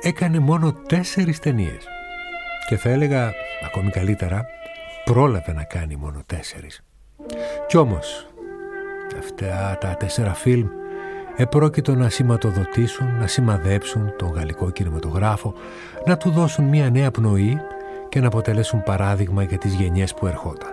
έκανε μόνο 4 ταινίες. Και θα έλεγα, ακόμη καλύτερα, πρόλαβε να κάνει μόνο 4. Κι όμως, αυτά τα 4 φιλμ επρόκειτο να σηματοδοτήσουν, να σημαδέψουν τον γαλλικό κινηματογράφο, να του δώσουν μια νέα πνοή και να αποτελέσουν παράδειγμα για τις γενιές που ερχόταν.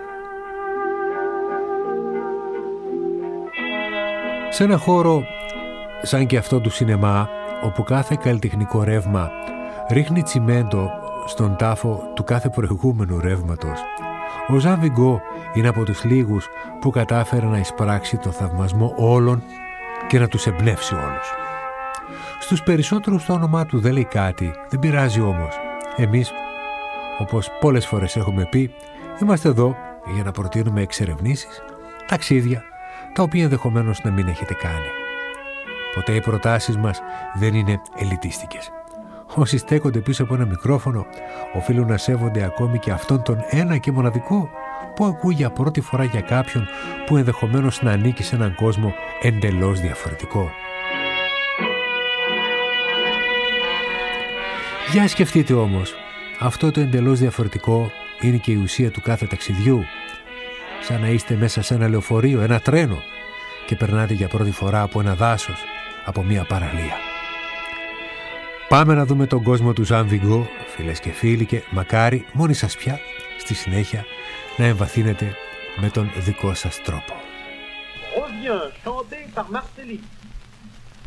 Σε ένα χώρο σαν και αυτό του σινεμά, όπου κάθε καλλιτεχνικό ρεύμα ρίχνει τσιμέντο στον τάφο του κάθε προηγούμενου ρεύματος, ο Ζαν Βιγκό είναι από τους λίγους που κατάφερε να εισπράξει το θαυμασμό όλων και να τους εμπνεύσει όλους. Στους περισσότερους το όνομά του δεν λέει κάτι, δεν πειράζει όμως. Εμείς, όπως πολλές φορές έχουμε πει, είμαστε εδώ για να προτείνουμε εξερευνήσεις, ταξίδια, τα οποία ενδεχομένως να μην έχετε κάνει. Ποτέ οι προτάσεις μας δεν είναι ελιτίστικες. Όσοι στέκονται πίσω από ένα μικρόφωνο οφείλουν να σέβονται ακόμη και αυτόν τον ένα και μοναδικό που ακούει για πρώτη φορά για κάποιον που ενδεχομένως να ανήκει σε έναν κόσμο εντελώς διαφορετικό. Για σκεφτείτε όμως, αυτό το εντελώς διαφορετικό είναι και η ουσία του κάθε ταξιδιού. Σαν να είστε μέσα σε ένα λεωφορείο, ένα τρένο και περνάτε για πρώτη φορά από ένα δάσος, από μια παραλία. Πάμε να δούμε τον κόσμο του Ζαν Βιγκό, φίλες και φίλοι, και μακάρι μόνοι σας πια στη συνέχεια να εμβαθύνετε με τον δικό σας τρόπο. Reviens chanté par Marcelli.